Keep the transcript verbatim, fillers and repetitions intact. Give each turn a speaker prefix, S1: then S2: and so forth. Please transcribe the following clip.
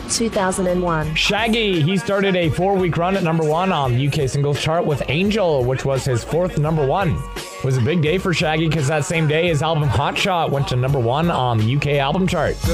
S1: two thousand one.
S2: Shaggy, he started a four-week run at number one on the U K singles chart with Angel, which was his fourth number one. It was a big day for Shaggy because that same day his album Hot Shot went to number one on the U K album chart.